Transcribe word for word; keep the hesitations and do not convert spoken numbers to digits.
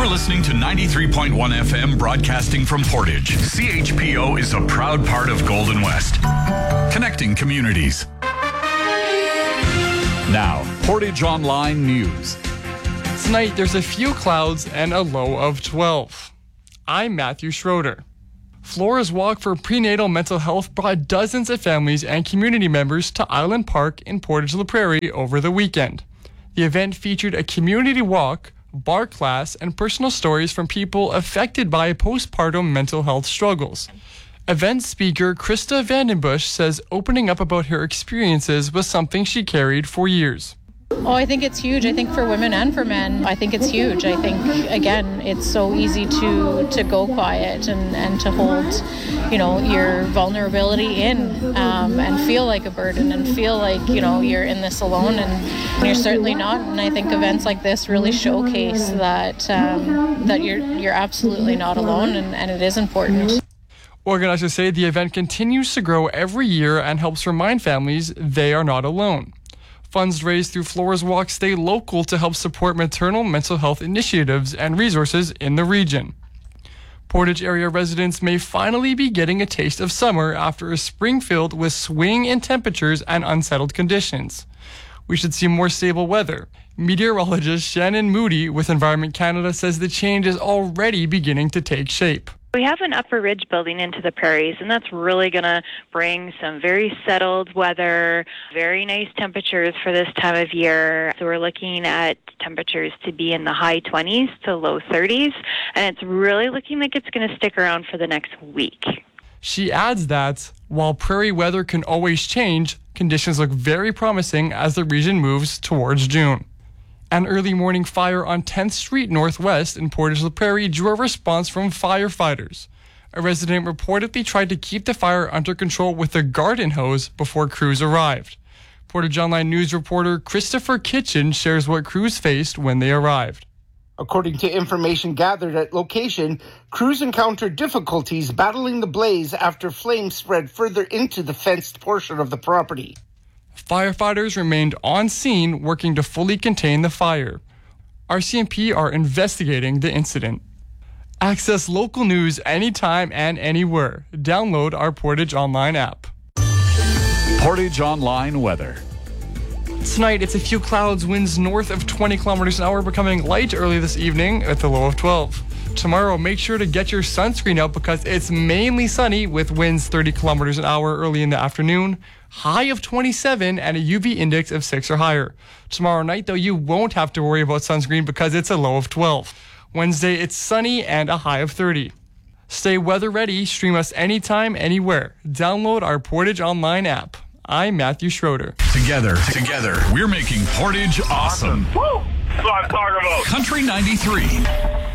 You're listening to ninety-three point one F M, broadcasting from Portage. C H P O is a proud part of Golden West, connecting communities. Now, Portage Online News. Tonight, there's a few clouds and a low of twelve. I'm Matthew Schroeder. Flora's Walk for Prenatal Mental Health brought dozens of families and community members to Island Park in Portage La Prairie over the weekend. The event featured a community walk, bar class, and personal stories from people affected by postpartum mental health struggles. Event speaker Krista Vandenbush says opening up about her experiences was something she carried for years. Oh, I think it's huge. I think for women and for men, I think it's huge. I think, again, it's so easy to, to go quiet and, and to hold, you know, your vulnerability in um, and feel like a burden and feel like, you know, you're in this alone, and you're certainly not. And I think events like this really showcase that um, that you're you're absolutely not alone, and, and it is important. Organizers say the event continues to grow every year and helps remind families they are not alone. Funds raised through Flora's Walk stay local to help support maternal mental health initiatives and resources in the region. Portage area residents may finally be getting a taste of summer after a spring filled with swing in temperatures and unsettled conditions. We should see more stable weather. Meteorologist Shannon Moody with Environment Canada says the change is already beginning to take shape. We have an upper ridge building into the prairies, and that's really going to bring some very settled weather, very nice temperatures for this time of year. So we're looking at temperatures to be in the high twenties to low thirties, and it's really looking like it's going to stick around for the next week. She adds that while prairie weather can always change, conditions look very promising as the region moves towards June. An early morning fire on tenth Street Northwest in Portage La Prairie drew a response from firefighters. A resident reportedly tried to keep the fire under control with a garden hose before crews arrived. Portage Online News reporter Christopher Kitchen shares what crews faced when they arrived. According to information gathered at location, crews encountered difficulties battling the blaze after flames spread further into the fenced portion of the property. Firefighters remained on scene working to fully contain the fire. R C M P are investigating the incident. Access local news anytime and anywhere. Download our Portage Online app. Portage Online weather. Tonight, it's a few clouds, winds north of twenty kilometers an hour, becoming light early this evening at the low of twelve. Tomorrow, make sure to get your sunscreen out because it's mainly sunny with winds thirty kilometers an hour early in the afternoon, high of twenty-seven, and a U V index of six or higher. Tomorrow night, though, you won't have to worry about sunscreen because it's a low of twelve. Wednesday, it's sunny and a high of thirty. Stay weather ready. Stream us anytime, anywhere. Download our Portage Online app. I'm Matthew Schroeder. Together, together, we're making Portage awesome. Woo! That's what I'm talking about. Country ninety-three.